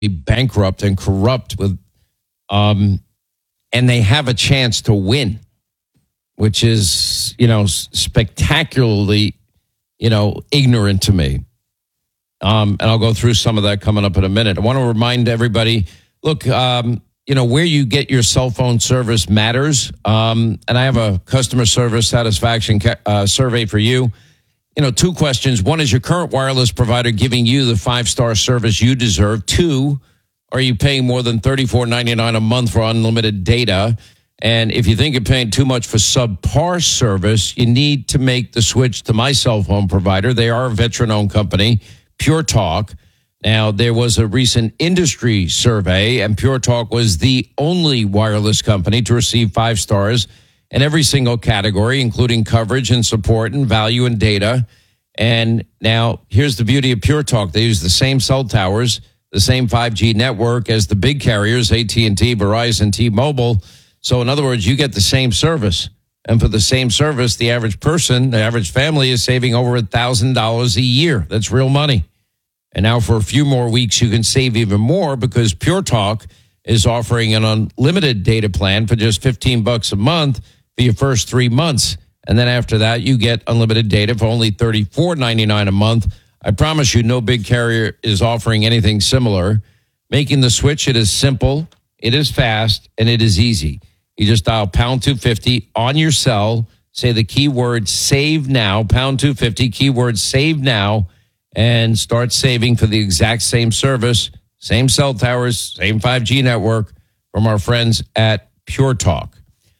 bankrupt and corrupt with, and they have a chance to win, which is, spectacularly, ignorant to me. And I'll go through some of that coming up in a minute. I want to remind everybody, look, where you get your cell phone service matters. And I have a customer service satisfaction survey for you. 2 questions. One, is your current wireless provider giving you the 5-star service you deserve? 2, are you paying more than $34.99 a month for unlimited data? And if you think you're paying too much for subpar service, you need to make the switch to my cell phone provider. They are a veteran-owned company, Pure Talk. Now, there was a recent industry survey, and Pure Talk was the only wireless company to receive 5 stars in every single category, including coverage and support and value and data. And now, here's the beauty of Pure Talk. They use the same cell towers, the same 5G network as the big carriers, AT&T, Verizon, T-Mobile. So, in other words, you get the same service. And for the same service, the average person, the average family is saving over $1,000 a year. That's real money. And now for a few more weeks, you can save even more because Pure Talk is offering an unlimited data plan for just $15 a month for your first 3 months. And then after that, you get unlimited data for only $34.99 a month. I promise you, no big carrier is offering anything similar. Making the switch, it is simple, it is fast, and it is easy. You just dial pound 250 on your cell, say the keyword save now, pound 250, keyword save now, and start saving for the exact same service, same cell towers, same 5G network from our friends at Pure Talk.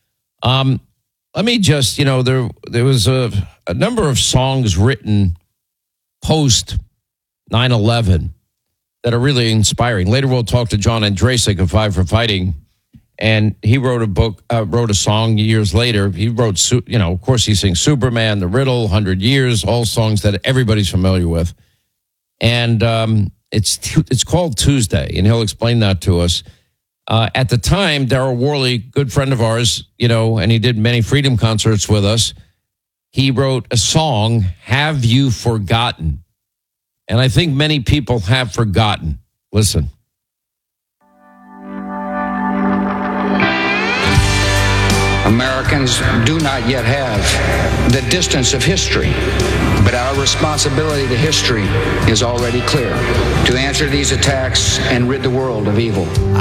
Let me just, there was a number of songs written post 9/11 that are really inspiring. Later we'll talk to John Andrasik of Five for Fighting, and he wrote a song years later. He wrote, of course he sings Superman, The Riddle, 100 Years, all songs that everybody's familiar with. And it's called Tuesday, and he'll explain that to us. At the time, Darryl Worley, good friend of ours, and he did many freedom concerts with us. He wrote a song, Have You Forgotten? And I think many people have forgotten. Listen. Americans do not yet have the distance of history, but our responsibility to history is already clear: to answer these attacks and rid the world of evil.